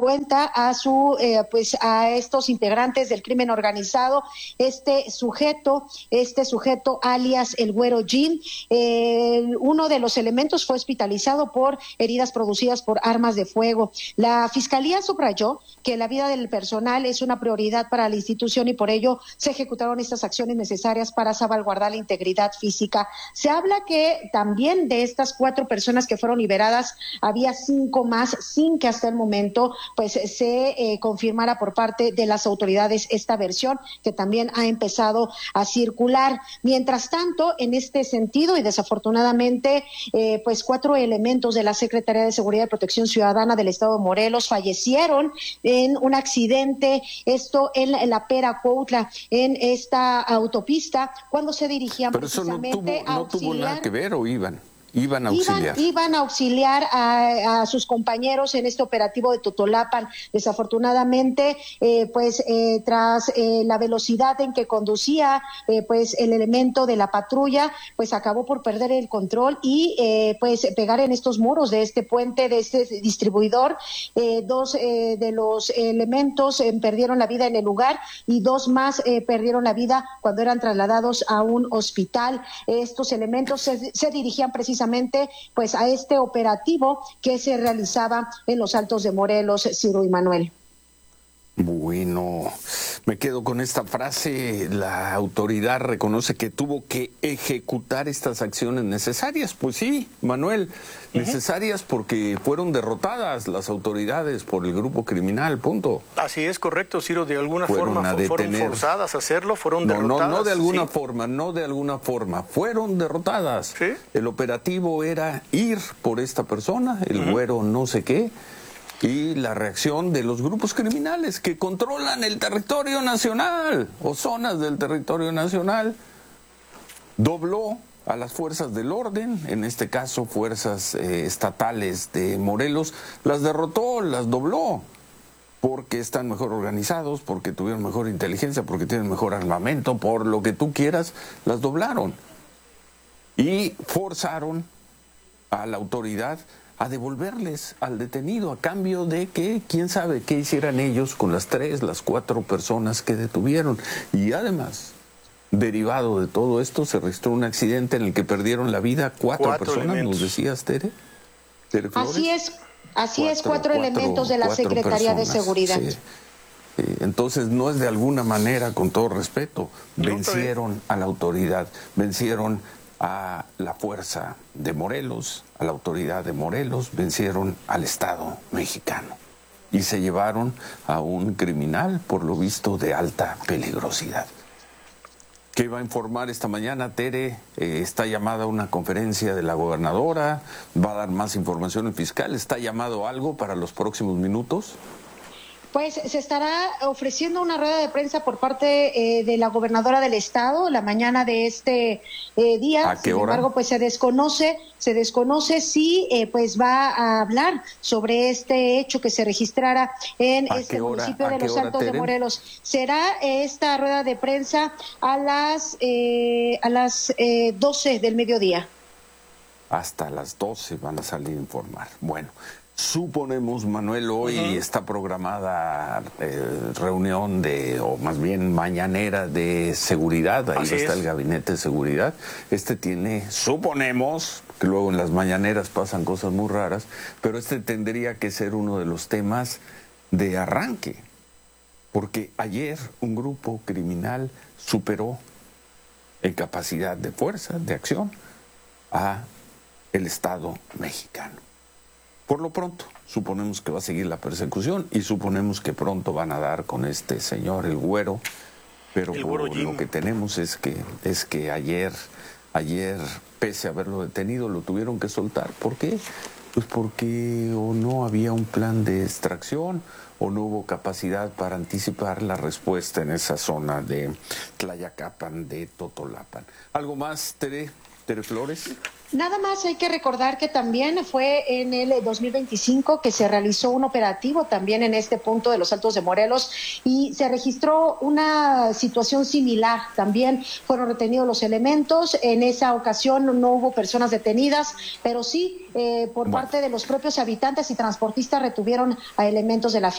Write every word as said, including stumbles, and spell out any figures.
cuenta a su eh, pues a estos integrantes del crimen organizado, este sujeto, este sujeto alias el Güero Jim. Eh, uno de los elementos fue hospitalizado por heridas producidas por armas de fuego. La Fiscalía subrayó que la vida del personal es una prioridad para la institución y por ello se ejecutaron estas acciones necesarias para salvaguardar la integridad física. Se habla que también de estas cuatro personas que fueron liberadas había cinco más, sin que hasta el momento pues se eh, confirmara por parte de las autoridades esta versión que también ha empezado a circular. Mientras tanto, en este sentido y desafortunadamente eh, pues cuatro elementos de la Secretaría de Seguridad y Protección Ciudadana del Estado de Morelos fallecieron en un accidente, esto en la, en la Pera Cuautla, en esta autopista, cuando se dirigían Pero precisamente eso no tuvo, a no tuvo nada que ver, ¿o iban? Iban a auxiliar. Iban, iban a auxiliar a, a sus compañeros en este operativo de Totolapan. Desafortunadamente, eh, pues eh, tras eh, la velocidad en que conducía eh, pues el elemento de la patrulla, pues acabó por perder el control y eh, pues pegar en estos muros de este puente, de este distribuidor. Eh, dos eh, de los elementos eh, perdieron la vida en el lugar y dos más eh, perdieron la vida cuando eran trasladados a un hospital. Estos elementos se, se dirigían precisamente pues a este operativo que se realizaba en los Altos de Morelos, Ciro y Manuel. Bueno, me quedo con esta frase: la autoridad reconoce que tuvo que ejecutar estas acciones necesarias. Pues sí, Manuel, uh-huh. necesarias porque fueron derrotadas las autoridades por el grupo criminal, punto. Así es, correcto, Ciro, de alguna fueron forma fueron forzadas a hacerlo, fueron no, derrotadas. No, no de alguna sí. forma, no de alguna forma, fueron derrotadas. ¿Sí? El operativo era ir por esta persona, el uh-huh. güero no sé qué, y la reacción de los grupos criminales que controlan el territorio nacional o zonas del territorio nacional dobló a las fuerzas del orden, en este caso fuerzas eh, estatales de Morelos, las derrotó, las dobló, porque están mejor organizados, porque tuvieron mejor inteligencia, porque tienen mejor armamento, por lo que tú quieras, las doblaron y forzaron a la autoridad a devolverles al detenido a cambio de que quién sabe qué hicieran ellos con las tres, las cuatro personas que detuvieron. Y además, derivado de todo esto, se registró un accidente en el que perdieron la vida cuatro, cuatro personas, elementos. ¿Nos decías, Tere? ¿Tere Flores? Así es, así cuatro, es, cuatro, cuatro elementos de la personas, Secretaría de Seguridad. Sí. Entonces no es de alguna manera, con todo respeto, vencieron a la autoridad, vencieron a la fuerza de Morelos, a la autoridad de Morelos, vencieron al Estado mexicano y se llevaron a un criminal, por lo visto, de alta peligrosidad. ¿Qué va a informar esta mañana, Tere? Eh, está llamada a una conferencia de la gobernadora, va a dar más información el fiscal, ¿está llamado algo para los próximos minutos? Pues se estará ofreciendo una rueda de prensa por parte eh, de la gobernadora del estado la mañana de este eh, día. ¿A qué Sin hora? embargo, pues se desconoce, se desconoce si eh, pues va a hablar sobre este hecho que se registrara en este municipio de Los Altos de Morelos. Será esta rueda de prensa a las eh, a las eh, doce del mediodía. Hasta las doce van a salir a informar. Bueno. Suponemos, Manuel, hoy uh-huh. está programada eh, reunión de, o más bien mañanera de seguridad, ahí Así está es. el gabinete de seguridad. Este tiene, suponemos, que luego en las mañaneras pasan cosas muy raras, pero este tendría que ser uno de los temas de arranque, porque ayer un grupo criminal superó en capacidad de fuerza, de acción, a el Estado mexicano. Por lo pronto, suponemos que va a seguir la persecución y suponemos que pronto van a dar con este señor, el Güero, pero el por Güero lo que tenemos es que es que ayer, ayer, pese a haberlo detenido, lo tuvieron que soltar. ¿Por qué? Pues porque o no había un plan de extracción o no hubo capacidad para anticipar la respuesta en esa zona de Tlayacapan, de Totolapan. ¿Algo más, Tere? Tere Flores. Nada más hay que recordar que también fue en el dos mil veinticinco que se realizó un operativo también en este punto de Los Altos de Morelos y se registró una situación similar. También fueron retenidos los elementos. En esa ocasión no hubo personas detenidas, pero sí eh, por bueno. parte de los propios habitantes y transportistas retuvieron a elementos de la